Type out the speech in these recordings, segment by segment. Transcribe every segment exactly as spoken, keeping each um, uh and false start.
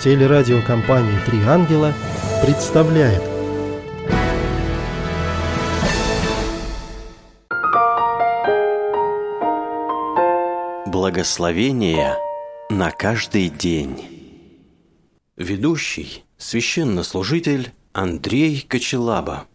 Телерадиокомпания «Три ангела» представляет. Благословение на каждый день. Ведущий – священнослужитель Андрей Кочелаба.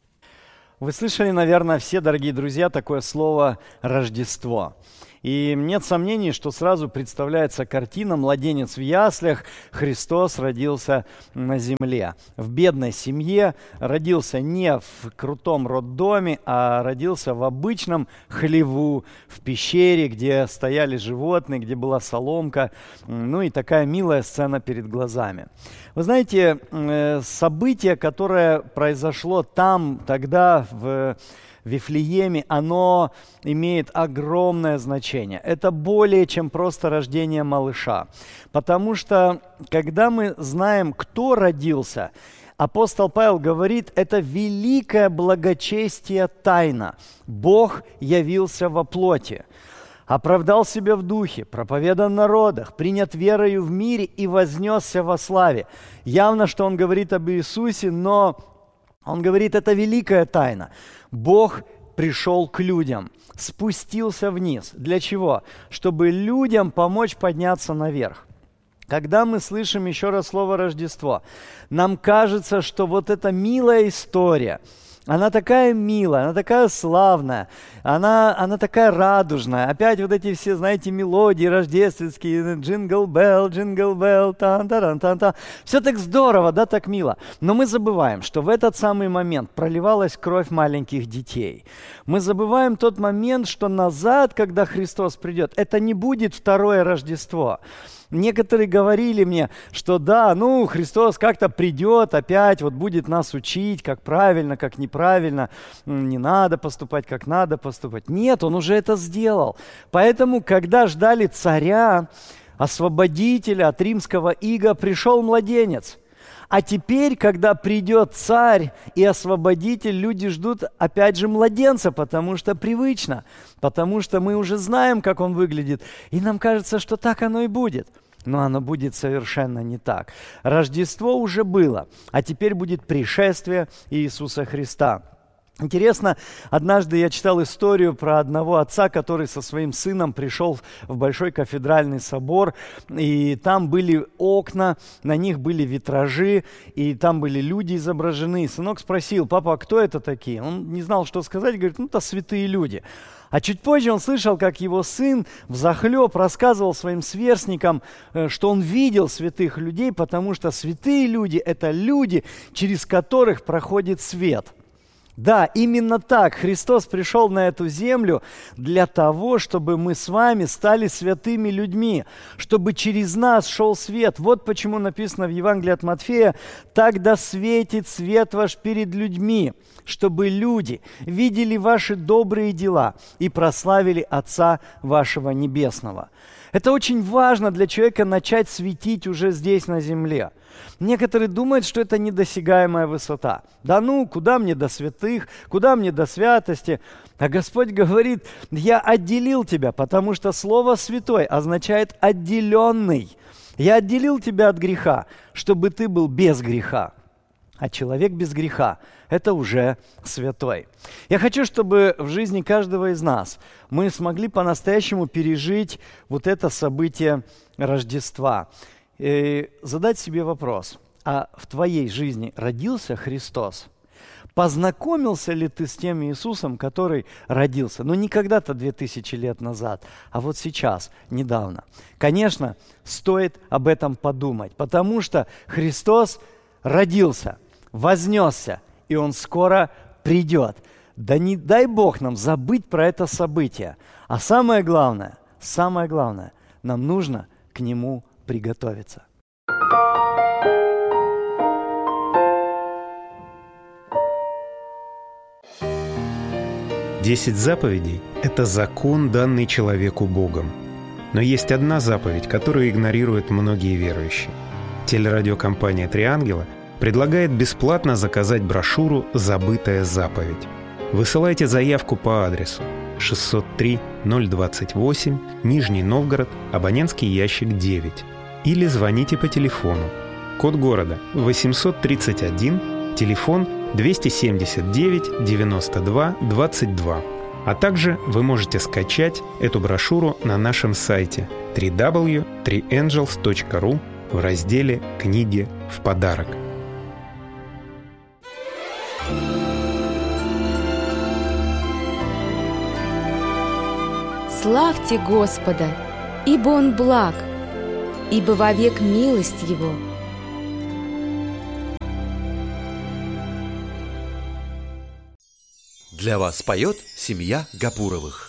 Вы слышали, наверное, все, дорогие друзья, такое слово «Рождество». И нет сомнений, что сразу представляется картина: младенец в яслях, Христос родился на земле. В бедной семье, родился не в крутом роддоме, а родился в обычном хлеву, в пещере, где стояли животные, где была соломка. Ну и такая милая сцена перед глазами. Вы знаете, событие, которое произошло там, тогда, в Вифлееме, оно имеет огромное значение. Это более чем просто рождение малыша. Потому что, когда мы знаем, кто родился, апостол Павел говорит, это великое благочестие тайна. Бог явился во плоти, оправдал себя в духе, проповедан в народах, принят верою в мире и вознесся во славе. Явно, что он говорит об Иисусе, но он говорит, это великая тайна. Бог пришел к людям, спустился вниз. Для чего? Чтобы людям помочь подняться наверх. Когда мы слышим еще раз слово «Рождество», нам кажется, что вот эта милая история, она такая милая, она такая славная, она, она такая радужная. Опять вот эти все, знаете, мелодии рождественские, джингл белл, джингл белл, тан-таран-тан-тан. Все так здорово, да, так мило. Но мы забываем, что в этот самый момент проливалась кровь маленьких детей. Мы забываем тот момент, что назад, когда Христос придет, это не будет второе Рождество. Некоторые говорили мне, что да, ну, Христос как-то придет опять, вот будет нас учить, как правильно, как неправильно, не надо поступать, как надо поступать. Нет, Он уже это сделал. Поэтому, когда ждали царя, освободителя от римского ига, пришел младенец. А теперь, когда придет царь и освободитель, люди ждут опять же младенца, потому что привычно, потому что мы уже знаем, как он выглядит, и нам кажется, что так оно и будет. Но оно будет совершенно не так. Рождество уже было, а теперь будет пришествие Иисуса Христа. Интересно, однажды я читал историю про одного отца, который со своим сыном пришел в большой кафедральный собор, и там были окна, на них были витражи, и там были люди изображены. И сынок спросил: папа, а кто это такие? Он не знал, что сказать, говорит, ну, это святые люди. А чуть позже он слышал, как его сын взахлеб рассказывал своим сверстникам, что он видел святых людей, потому что святые люди – это люди, через которых проходит свет. Да, именно так Христос пришел на эту землю для того, чтобы мы с вами стали святыми людьми, чтобы через нас шел свет. Вот почему написано в Евангелии от Матфея: «Так да светит свет ваш перед людьми, чтобы люди видели ваши добрые дела и прославили Отца вашего Небесного». Это очень важно для человека начать светить уже здесь, на земле. Некоторые думают, что это недосягаемая высота. Да ну, куда мне до святых, куда мне до святости? А Господь говорит: я отделил тебя, потому что слово «святой» означает «отделенный». Я отделил тебя от греха, чтобы ты был без греха. А человек без греха – это уже святой. Я хочу, чтобы в жизни каждого из нас мы смогли по-настоящему пережить вот это событие Рождества. И задать себе вопрос: а в твоей жизни родился Христос? Познакомился ли ты с тем Иисусом, который родился? Ну, не когда-то две тысячи лет назад, а вот сейчас, недавно. Конечно, стоит об этом подумать, потому что Христос родился, вознесся, и Он скоро придет. Да не дай Бог нам забыть про это событие. А самое главное, самое главное, нам нужно к Нему приготовиться. Десять заповедей – это закон, данный человеку Богом. Но есть одна заповедь, которую игнорируют многие верующие. Телерадиокомпания «Три ангела» предлагает бесплатно заказать брошюру «Забытая заповедь». Высылайте заявку по адресу шестьсот три ноль двадцать восемь, Нижний Новгород, абонентский ящик девять. Или звоните по телефону код города восемьсот тридцать один, телефон двести семьдесят девять девяносто два двадцать два. А также вы можете скачать эту брошюру на нашем сайте дабл ю дабл ю дабл ю точка три энджелс точка ру в разделе «Книги в подарок». Славьте Господа, ибо Он благ, ибо вовек милость Его. Для вас поет семья Гапуровых.